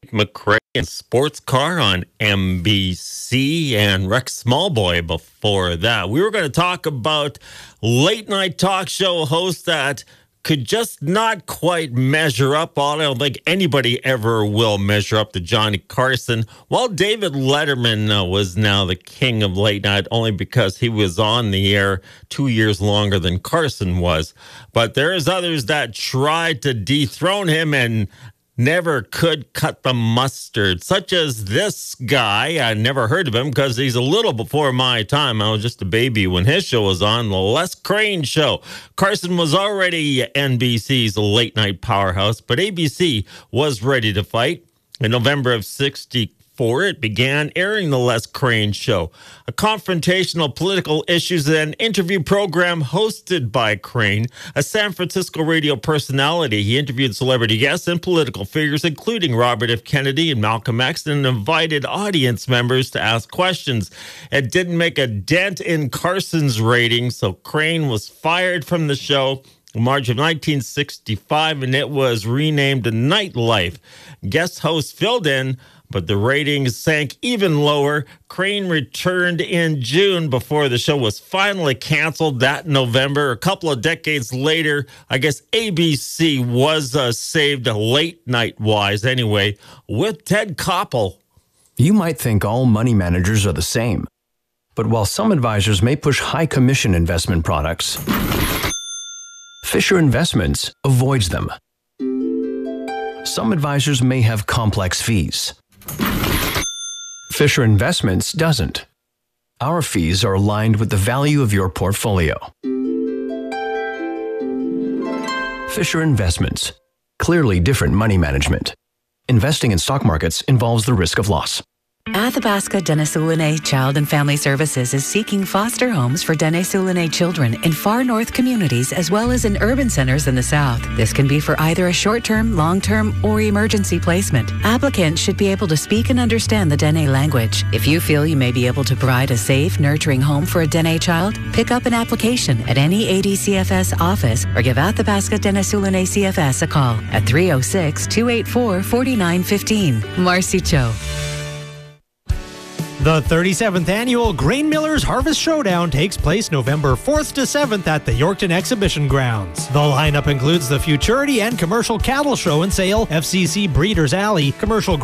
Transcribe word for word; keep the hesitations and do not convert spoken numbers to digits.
McRae and Sports Car on N B C, and Rex Smallboy before that. We were going to talk about late night talk show hosts that could just not quite measure up. I don't think anybody ever will measure up to Johnny Carson. While David Letterman uh, was now the king of late night only because he was on the air two years longer than Carson was. But there's others that tried to dethrone him and never could cut the mustard, such as this guy. I never heard of him because he's a little before my time. I was just a baby when his show was on, the Les Crane Show. Carson was already N B C's late night powerhouse, but A B C was ready to fight. In November of sixty-four, it began airing the Les Crane Show, a confrontational political issues and interview program hosted by Crane, a San Francisco radio personality. He interviewed celebrity guests and political figures, including Robert F. Kennedy and Malcolm X, and invited audience members to ask questions. It didn't make a dent in Carson's ratings, so Crane was fired from the show in March of nineteen sixty-five, and it was renamed Nightlife. Guest hosts filled in, but the ratings sank even lower. Crane returned in June before the show was finally canceled that November. A couple of decades later, I guess A B C was uh, saved late night-wise anyway, with Ted Koppel. You might think all money managers are the same, but while some advisors may push high-commission investment products, Fisher Investments avoids them. Some advisors may have complex fees. Fisher Investments doesn't. Our fees are aligned with the value of your portfolio. Fisher Investments. Clearly different money management. Investing in stock markets involves the risk of loss. Athabasca Dene Sulene Child and Family Services is seeking foster homes for Dene Sulene children in far north communities as well as in urban centers in the south. This can be for either a short-term, long-term, or emergency placement. Applicants should be able to speak and understand the Dene language. If you feel you may be able to provide a safe, nurturing home for a Dene child, pick up an application at any A D C F S office or give Athabasca Dene Sulene C F S a call at three oh six, two eight four, four nine one five. Marcy Cho. The thirty-seventh Annual Grain Millers Harvest Showdown takes place November fourth to seventh at the Yorkton Exhibition Grounds. The lineup includes the Futurity and Commercial Cattle Show and Sale, F C C Breeders' Alley, Commercial